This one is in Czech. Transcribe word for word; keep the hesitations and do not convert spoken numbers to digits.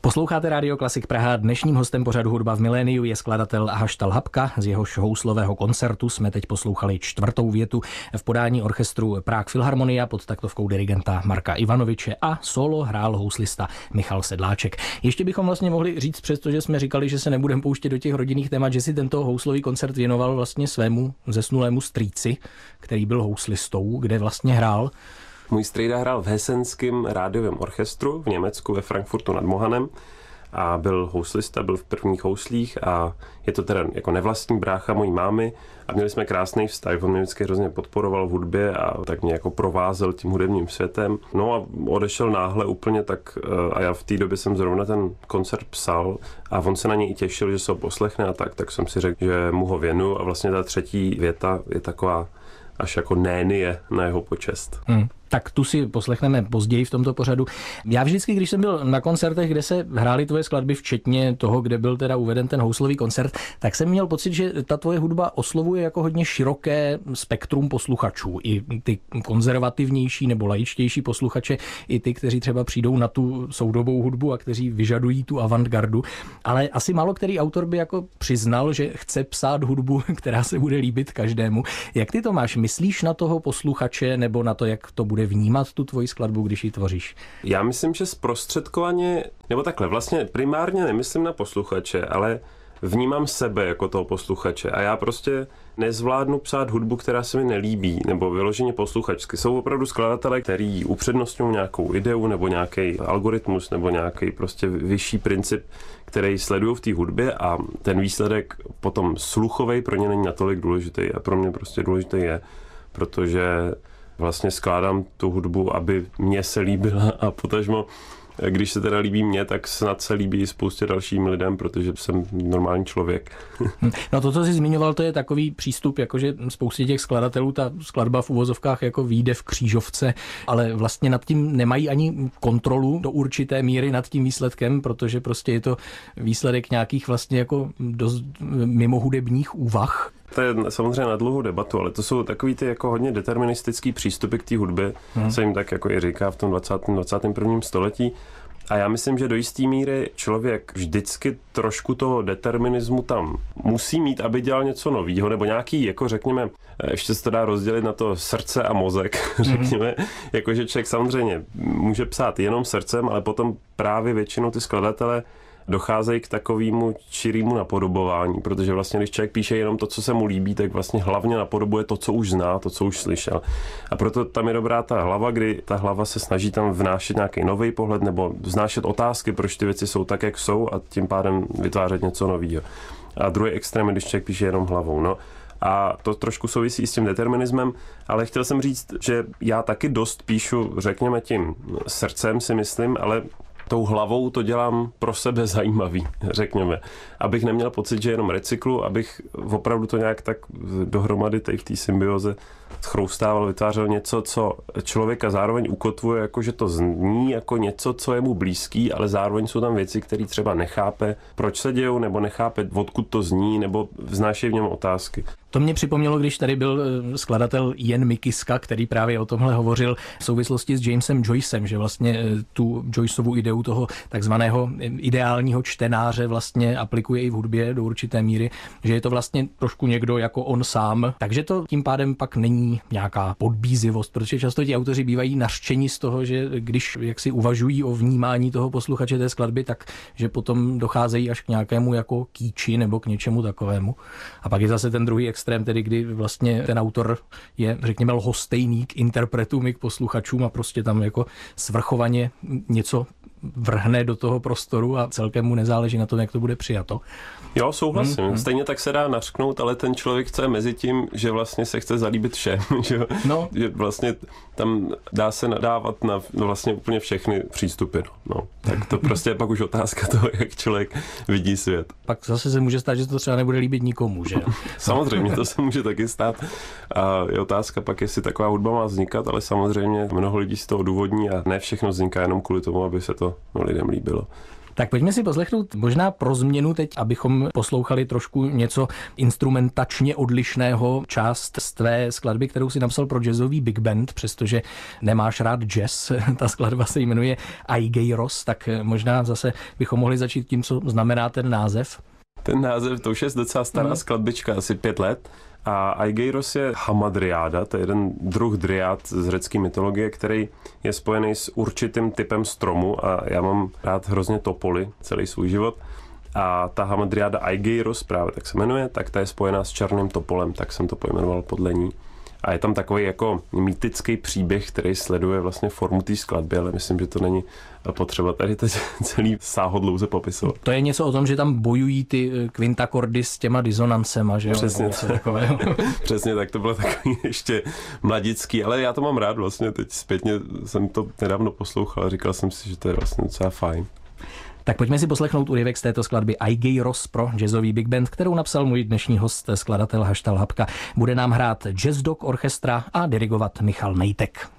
Posloucháte Rádio Klasik Praha. Dnešním hostem pořadu Hudba v miléniu je skladatel Haštal Habka. Z jehož houslového koncertu jsme teď poslouchali čtvrtou větu v podání orchestru Prague Philharmonia pod taktovkou dirigenta Marka Ivanoviče a solo hrál houslista Michal Sedláček. Ještě bychom vlastně mohli říct, přestože jsme říkali, že se nebudeme pouštět do těch rodinných témat, že si tento houslový koncert věnoval vlastně svému zesnulému strýci, který byl houslistou, kde vlastně hrál. Můj strýda hrál v Hessenském rádiovém orchestru v Německu ve Frankfurtu nad Mohanem a byl houslista, byl v prvních houslích a je to teda jako nevlastní brácha mojí mámy a měli jsme krásný vztah, on mě vždycky hrozně podporoval v hudbě a tak mě jako provázel tím hudebním světem. No a odešel náhle úplně tak a já v té době jsem zrovna ten koncert psal a on se na něj i těšil, že se ho poslechne a tak, tak jsem si řekl, že mu ho věnu a vlastně ta třetí věta je taková až jako nénie na jeho počest. Hmm. Tak tu si poslechneme později v tomto pořadu. Já vždycky, když jsem byl na koncertech, kde se hrály tvoje skladby, včetně toho, kde byl teda uveden ten houslový koncert, tak jsem měl pocit, že ta tvoje hudba oslovuje jako hodně široké spektrum posluchačů. I ty konzervativnější nebo laičtější posluchače, i ty, kteří třeba přijdou na tu soudobou hudbu a kteří vyžadují tu avantgardu. Ale asi málo který autor by jako přiznal, že chce psát hudbu, která se bude líbit každému. Jak ty to máš? Myslíš na toho posluchače nebo na to, jak to bude vnímat tu tvoji skladbu, když ji tvoříš? Já myslím, že zprostředkovaně, nebo takhle, vlastně primárně nemyslím na posluchače, ale vnímám sebe jako toho posluchače a já prostě nezvládnu psát hudbu, která se mi nelíbí, nebo vyloženě posluchačsky. Jsou opravdu skladatelé, kteří upřednostňují nějakou ideu nebo nějaký algoritmus nebo nějaký prostě vyšší princip, který sledují v té hudbě a ten výsledek potom sluchovej pro ně není natolik důležitý a pro mě prostě důležitý je, protože vlastně skládám tu hudbu, aby mně se líbila a potažmo, když se teda líbí mně, tak snad se líbí i spoustě dalším lidem, protože jsem normální člověk. No to, co jsi zmiňoval, to je takový přístup, jakože spoustě těch skladatelů ta skladba v uvozovkách jako vyjde v křížovce, ale vlastně nad tím nemají ani kontrolu do určité míry nad tím výsledkem, protože prostě je to výsledek nějakých vlastně jako dost mimohudebních úvah. To je samozřejmě na dlouhou debatu, ale to jsou takový ty jako hodně deterministický přístupy k té hudbě, hmm. se jim tak jako i říká v tom dvacátém dvacátém prvním století. A já myslím, že do jisté míry člověk vždycky trošku toho determinismu tam musí mít, aby dělal něco novýho, nebo nějaký, jako řekněme, ještě se to dá rozdělit na to srdce a mozek, řekněme, mm-hmm. jakože člověk samozřejmě může psát jenom srdcem, ale potom právě většinou ty skladatelé docházejí k takovému čirýmu napodobování, protože vlastně, když člověk píše jenom to, co se mu líbí, tak vlastně hlavně napodobuje to, co už zná, to, co už slyšel. A proto tam je dobrá ta hlava, kdy ta hlava se snaží tam vnášet nějaký nový pohled nebo vznášet otázky, proč ty věci jsou tak, jak jsou a tím pádem vytvářet něco nového. A druhý extrém je, když člověk píše jenom hlavou. No. A to trošku souvisí s tím determinismem, ale chtěl jsem říct, že já taky dost píšu, řekněme tím srdcem si myslím, ale tou hlavou to dělám pro sebe zajímavý, řekněme. Abych neměl pocit, že jenom recyklu, abych opravdu to nějak tak dohromady tady v té symbioze schroustával, vytvářel něco, co člověka zároveň ukotvuje, jako že to zní jako něco, co je mu blízký, ale zároveň jsou tam věci, které třeba nechápe, proč se dějou, nebo nechápe, odkud to zní, nebo vznášejí v něm otázky. To mě připomnělo, když tady byl skladatel Ian Mikiska, který právě o tomhle hovořil v souvislosti s Jamesem Joycem, že vlastně tu Joyceovu ideu toho takzvaného ideálního čtenáře vlastně aplikuje i v hudbě do určité míry, že je to vlastně trošku někdo jako on sám. Takže to tím pádem pak není nějaká podbízivost, protože často ti autoři bývají nařčeni z toho, že když jaksi uvažují o vnímání toho posluchače té skladby, tak že potom docházejí až k nějakému jako kýči nebo k něčemu takovému. A pak je zase ten druhý extrém, tedy kdy vlastně ten autor je, řekněme, lhostejný k interpretům i k posluchačům a prostě tam jako svrchovaně něco vrhne do toho prostoru a celkem mu nezáleží na tom, jak to bude přijato. Jo, souhlasím. Hmm, hmm. Stejně tak se dá nařknout, ale ten člověk chce mezi tím, že vlastně se chce zalíbit všem. Že, no. že vlastně tam dá se nadávat na vlastně úplně všechny přístupy. No. No. Tak to prostě je pak už otázka toho, jak člověk vidí svět. Pak zase se může stát, že to třeba nebude líbit nikomu, že? Samozřejmě, to se může taky stát. A je otázka pak, jestli taková hudba má vznikat, ale samozřejmě mnoho lidí si to odůvodní a ne všechno vzniká jenom kvůli tomu, aby se to no, lidem líbilo. Tak pojďme si poslechnout možná pro změnu teď, abychom poslouchali trošku něco instrumentačně odlišného, část z tvé skladby, kterou si napsal pro jazzový big band, přestože nemáš rád jazz. Ta skladba se jmenuje Aigeiros, tak možná zase bychom mohli začít tím, co znamená ten název. Ten název, to už je docela stará hmm. skladbička, asi pět let. A Aigeiros je hamadriáda, to je jeden druh driád z řecké mytologie, který je spojený s určitým typem stromu a já mám rád hrozně topoly celý svůj život. A ta hamadriáda Aigeiros právě tak se jmenuje, tak ta je spojená s černým topolem, tak jsem to pojmenoval podle ní. A je tam takový jako mýtický příběh, který sleduje vlastně formu té skladby, ale myslím, že to není potřeba tady teď celý sáhodlouze popisovat. To je něco o tom, že tam bojují ty kvintakordy s těma dizonancema, že jo? Přesně tak. Přesně tak, to bylo takový ještě mladický, ale já to mám rád vlastně, teď zpětně jsem to nedávno poslouchal a říkal jsem si, že to je vlastně docela fajn. Tak pojďme si poslechnout úryvek z této skladby Aigeiros pro jazzový big band, kterou napsal můj dnešní host, skladatel Haštal Hapka. Bude nám hrát Jazz Dog Orchestra a dirigovat Michal Nejtek.